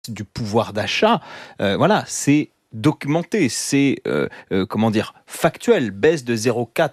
du pouvoir d'achat, voilà, c'est documenté, c'est factuel, baisse de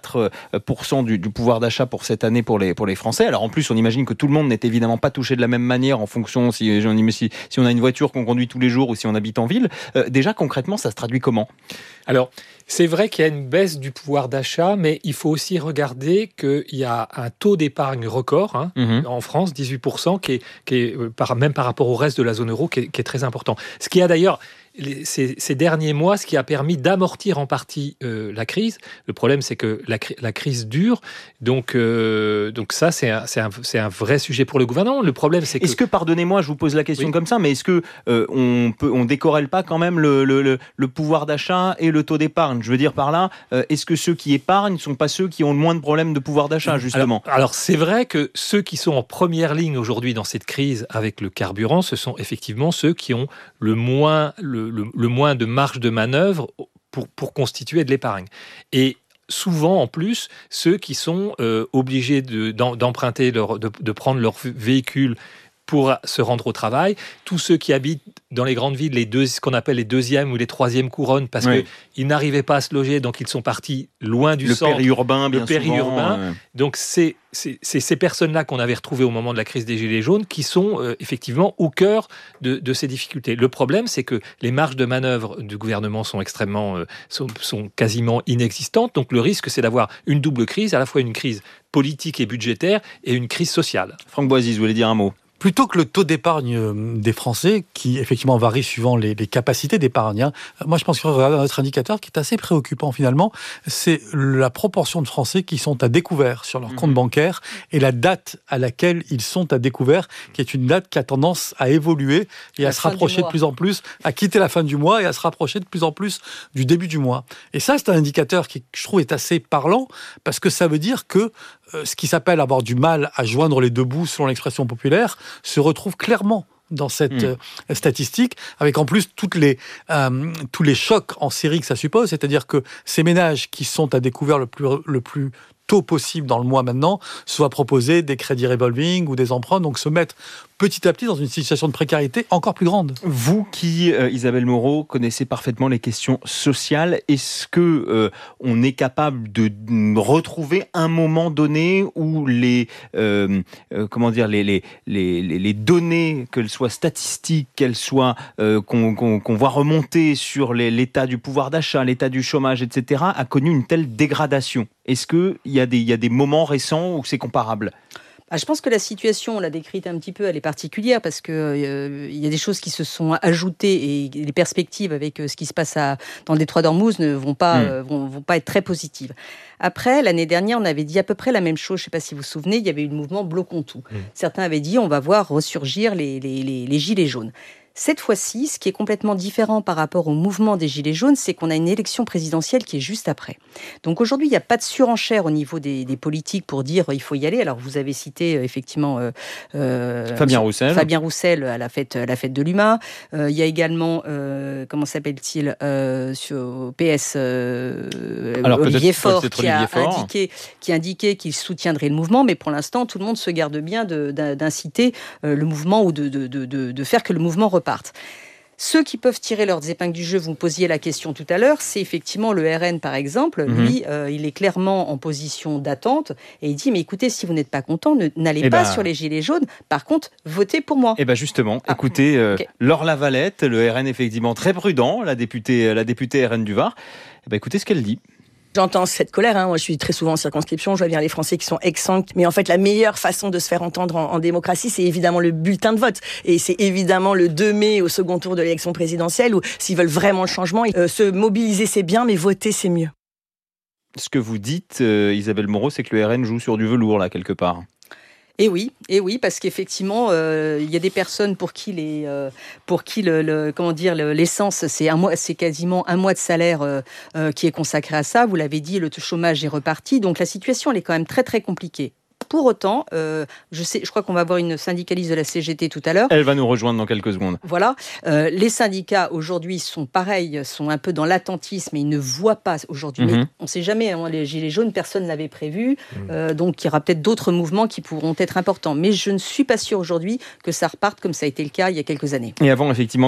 0,4% du pouvoir d'achat pour cette année pour les Français. Alors en plus, on imagine que tout le monde n'est évidemment pas touché de la même manière en fonction si on a une voiture qu'on conduit tous les jours ou si on habite en ville. Déjà concrètement, ça se traduit comment ? Alors, c'est vrai qu'il y a une baisse du pouvoir d'achat, mais il faut aussi regarder qu'il y a un taux d'épargne record en France, 18%, qui est même par rapport au reste de la zone euro, qui est très important. Ce qui a d'ailleurs, ces derniers mois, ce qui a permis d'amortir en partie la crise. Le problème, c'est que la crise dure, donc ça, c'est un vrai sujet pour le gouvernement. Le problème, c'est que... Est-ce que, pardonnez-moi, je vous pose la question comme ça, mais est-ce que on décorrèle pas quand même le pouvoir d'achat et le taux d'épargne ? Je veux dire par là, est-ce que ceux qui épargnent ne sont pas ceux qui ont le moins de problèmes de pouvoir d'achat, justement ? Alors, c'est vrai que ceux qui sont en première ligne aujourd'hui dans cette crise avec le carburant, ce sont effectivement ceux qui ont le moins de marge de manœuvre pour constituer de l'épargne. Et souvent, en plus, ceux qui sont obligés d'emprunter, de prendre leur véhicule pour se rendre au travail, tous ceux qui habitent dans les grandes villes, ce qu'on appelle les deuxièmes ou les troisièmes couronnes, parce qu'ils n'arrivaient pas à se loger, donc ils sont partis loin du centre. Le périurbain. Donc c'est ces personnes-là qu'on avait retrouvées au moment de la crise des Gilets jaunes qui sont effectivement au cœur de ces difficultés. Le problème, c'est que les marges de manœuvre du gouvernement sont sont quasiment inexistantes. Donc le risque, c'est d'avoir une double crise, à la fois une crise politique et budgétaire et une crise sociale. Franck Boisy, vous voulez dire un mot ? Plutôt que le taux d'épargne des Français, qui effectivement varie suivant les capacités d'épargne, moi je pense qu'il faut regarder un autre indicateur qui est assez préoccupant finalement, c'est la proportion de Français qui sont à découvert sur leur compte bancaire et la date à laquelle ils sont à découvert, qui est une date qui a tendance à évoluer et à se rapprocher de plus en plus, à quitter la fin du mois et à se rapprocher de plus en plus du début du mois. Et ça, c'est un indicateur qui, je trouve, est assez parlant, parce que ça veut dire que ce qui s'appelle avoir du mal à joindre les deux bouts, selon l'expression populaire, se retrouve clairement dans cette statistique, avec en plus tous les chocs en série que ça suppose, c'est-à-dire que ces ménages qui sont à découvert le plus tôt possible dans le mois maintenant, soit proposer des crédits revolving ou des emprunts, donc se mettre petit à petit dans une situation de précarité encore plus grande. Vous qui, Isabelle Moreau, connaissez parfaitement les questions sociales, est-ce que on est capable de retrouver un moment donné où les données, qu'elles soient statistiques, qu'elles soient qu'on voit remonter sur l'état du pouvoir d'achat, l'état du chômage, etc., a connu une telle dégradation ? Est-ce qu'il y a des moments récents où c'est comparable ? Je pense que la situation, on l'a décrite un petit peu, elle est particulière parce que y a des choses qui se sont ajoutées et les perspectives avec ce qui se passe dans le détroit d'Ormuz ne vont pas être très positives. Après, l'année dernière, on avait dit à peu près la même chose. Je ne sais pas si vous vous souvenez, il y avait eu le mouvement Bloquons tout. Certains avaient dit on va voir ressurgir les gilets jaunes. Cette fois-ci, ce qui est complètement différent par rapport au mouvement des Gilets jaunes, c'est qu'on a une élection présidentielle qui est juste après. Donc aujourd'hui, il n'y a pas de surenchère au niveau des politiques pour dire il faut y aller. Alors vous avez cité effectivement Fabien Roussel à la fête de l'UMA. Il y a également, comment s'appelle-t-il, sur PS, Olivier Faure, qui a indiqué qu'il soutiendrait le mouvement, mais pour l'instant, tout le monde se garde bien d'inciter le mouvement ou de faire que le mouvement reparte. Ceux qui peuvent tirer leurs épingles du jeu, vous me posiez la question tout à l'heure, c'est effectivement le RN par exemple. Lui, il est clairement en position d'attente et il dit mais écoutez, si vous n'êtes pas content, n'allez pas sur les gilets jaunes. Par contre, votez pour moi. Et bien justement, écoutez, Laure Lavalette, le RN effectivement très prudent, la députée RN du Var. Écoutez ce qu'elle dit. J'entends cette colère, Moi, je suis très souvent en circonscription, je vois bien les Français qui sont exsangues. Mais en fait, la meilleure façon de se faire entendre en démocratie, c'est évidemment le bulletin de vote. Et c'est évidemment le 2 mai, au second tour de l'élection présidentielle, où s'ils veulent vraiment le changement, se mobiliser, c'est bien, mais voter, c'est mieux. Ce que vous dites, Isabelle Moreau, c'est que le RN joue sur du velours, là, quelque part. Et oui, parce qu'effectivement, il y a des personnes pour qui l'essence, c'est quasiment un mois de salaire qui est consacré à ça. Vous l'avez dit, le chômage est reparti, donc la situation elle est quand même très très compliquée. Pour autant, je crois qu'on va avoir une syndicaliste de la CGT tout à l'heure. Elle va nous rejoindre dans quelques secondes. Voilà. Les syndicats aujourd'hui sont pareils, sont un peu dans l'attentisme et ils ne voient pas aujourd'hui. Mais on ne sait jamais, hein, les Gilets jaunes, personne ne l'avait prévu. Donc il y aura peut-être d'autres mouvements qui pourront être importants. Mais je ne suis pas sûre aujourd'hui que ça reparte comme ça a été le cas il y a quelques années. Et avant, effectivement,